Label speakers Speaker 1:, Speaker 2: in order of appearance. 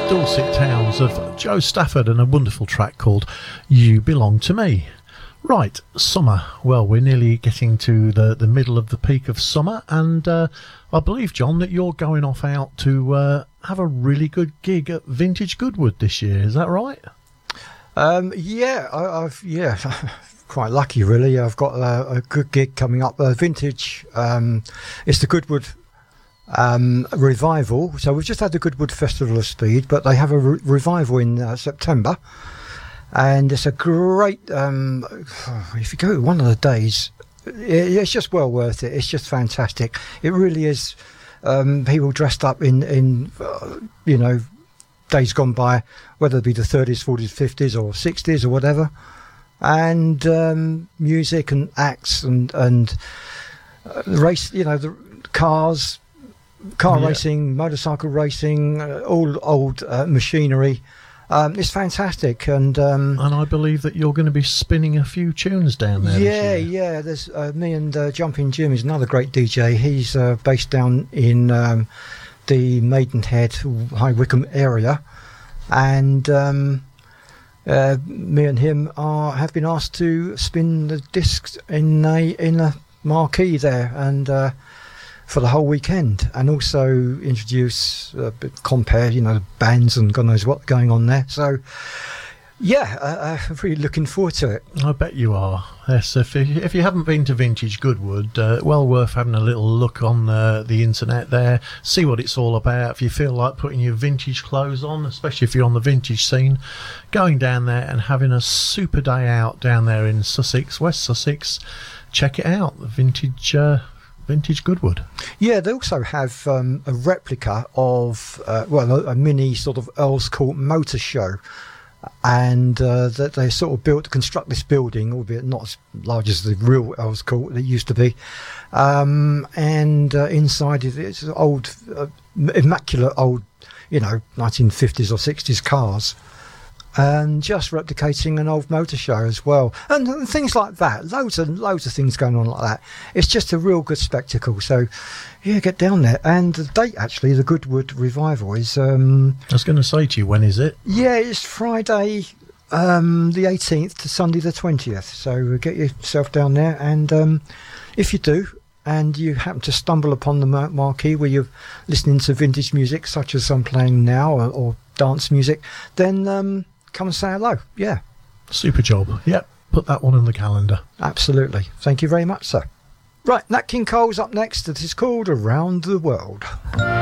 Speaker 1: Dorset Towns of Joe Stafford and a wonderful track called You Belong to Me. Right, summer. Well, we're nearly getting to the middle of the peak of summer, and I believe, John, that you're going off out to have a really good gig at Vintage Goodwood this year. Is that right?
Speaker 2: I've quite lucky, really. I've got a good gig coming up. Vintage, it's the Goodwood revival. So we've just had the Goodwood Festival of Speed, but they have a revival in September. And it's a great, if you go one of the days, it's just well worth it. It's just fantastic. It really is. People dressed up in days gone by, whether it be the 30s, 40s, 50s or 60s or whatever. And music and acts and race, the cars, racing, motorcycle racing, all old machinery. It's fantastic, and
Speaker 1: I believe that you're going to be spinning a few tunes down there.
Speaker 2: Yeah. There's me and Jumping Jim is another great DJ. He's based down in the Maidenhead, High Wycombe area, and me and him have been asked to spin the discs in a marquee there, and for the whole weekend, and also introduce, compare, bands and God knows what going on there. So, I'm really looking forward to it.
Speaker 1: I bet you are. Yes, if you haven't been to Vintage Goodwood, well worth having a little look on the internet there, see what it's all about. If you feel like putting your vintage clothes on, especially if you're on the vintage scene, going down there and having a super day out down there in Sussex, West Sussex, check it out, the Vintage Goodwood. Yeah,
Speaker 2: they also have a replica of, a mini sort of Earl's Court motor show. And that they sort of built to construct this building, albeit not as large as the real Earl's Court that used to be. And inside it's old, immaculate old, 1950s or 60s cars. And just replicating an old motor show as well, and things like that. Loads of things going on like that. It's just a real good spectacle. So, get down there. And the date, actually, the Goodwood revival is. I
Speaker 1: was going to say to you, when is it?
Speaker 2: Yeah, it's Friday, the 18th to Sunday the 20th. So get yourself down there, and if you do, and you happen to stumble upon the marquee where you're listening to vintage music, such as I'm playing now, or dance music, then. Come and say hello. Yeah.
Speaker 1: Super job. Yep. Put that one in the calendar.
Speaker 2: Absolutely. Thank you very much, sir. Right, Nat King Cole's up next. It is called Around the World.